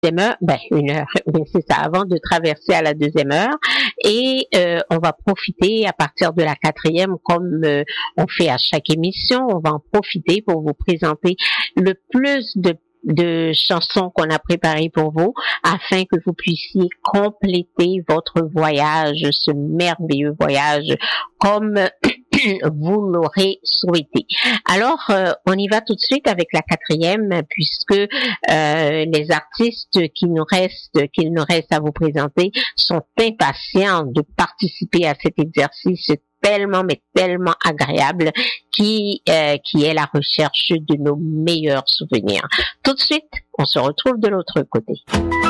deuxième heure, une heure, oui, c'est ça, avant de traverser à la deuxième heure. Et on va profiter à partir de la quatrième, comme on fait à chaque émission, on va en profiter pour vous présenter le plus de chansons qu'on a préparées pour vous afin que vous puissiez compléter votre voyage, ce merveilleux voyage comme vous l'aurez souhaité. Alors, on y va tout de suite avec la quatrième puisque les artistes qu'il nous reste à vous présenter sont impatients de participer à cet exercice tellement, mais tellement agréable qui est la recherche de nos meilleurs souvenirs. Tout de suite, on se retrouve de l'autre côté.